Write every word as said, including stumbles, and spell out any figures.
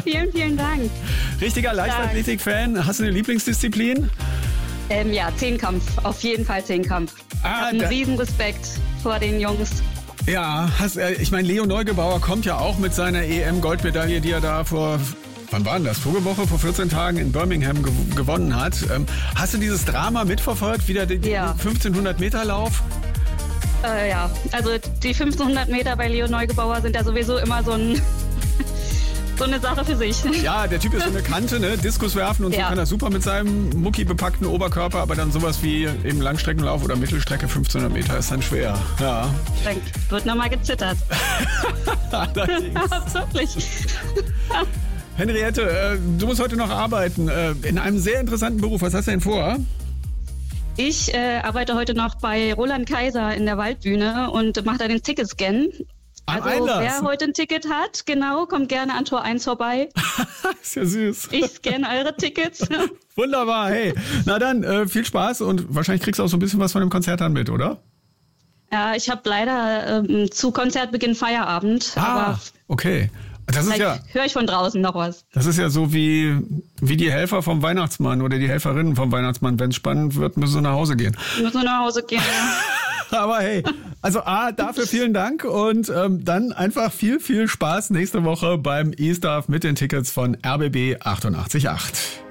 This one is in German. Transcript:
vielen, vielen Dank. Richtiger Leichtathletik-Fan. Hast du eine Lieblingsdisziplin? Ähm, ja, Zehnkampf. Auf jeden Fall Zehnkampf. Ah, ich habe einen da- riesen Respekt vor den Jungs. Ja, hast, äh, ich meine, Leo Neugebauer kommt ja auch mit seiner E M-Goldmedaille, die er da vor, wann war denn das? Vorige Woche, vor vierzehn Tagen in Birmingham gew- gewonnen hat. Ähm, hast du dieses Drama mitverfolgt, wieder den Ja. fünfzehnhundert Meter Lauf? Äh, ja, also die fünfzehnhundert Meter bei Leo Neugebauer sind ja sowieso immer so, ein, so eine Sache für sich. Ja, der Typ ist so eine Kante, ne? Diskus werfen und so Ja. kann er super mit seinem muckibepackten Oberkörper, aber dann sowas wie eben Langstreckenlauf oder Mittelstrecke fünfzehnhundert Meter ist dann schwer. Ja. Dann wird nochmal gezittert. Allerdings. Wirklich. Henriette, äh, du musst heute noch arbeiten äh, in einem sehr interessanten Beruf. Was hast du denn vor? Ich äh, arbeite heute noch bei Roland Kaiser in der Waldbühne und mache da den Ticketscan. Am Also Einlass? wer heute ein Ticket hat, genau, kommt gerne an Tor eins vorbei. Ist ja süß. Ich scanne eure Tickets. Wunderbar, hey. Na dann, äh, viel Spaß und wahrscheinlich kriegst du auch so ein bisschen was von dem Konzert dann mit, oder? Ja, ich habe leider ähm, zu Konzertbeginn Feierabend, Ah, aber okay. Das ist ja, vielleicht höre ich von draußen noch was. das ist ja so wie, wie die Helfer vom Weihnachtsmann oder die Helferinnen vom Weihnachtsmann. Wenn es spannend wird, müssen sie nach Hause gehen. Ich muss nur nach Hause gehen. Aber hey, also A, dafür vielen Dank und ähm, dann einfach viel, viel Spaß nächste Woche beim E-Staff mit den Tickets von R B B achtundachtzig Komma acht.